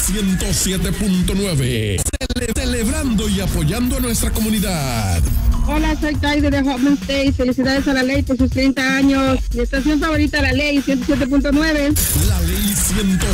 107.9. Celebrando y apoyando a nuestra comunidad. Hola, soy Taide de Hoffman State. Felicidades a la ley por sus 30 años. Mi estación favorita, la ley 107.9. La ley 107.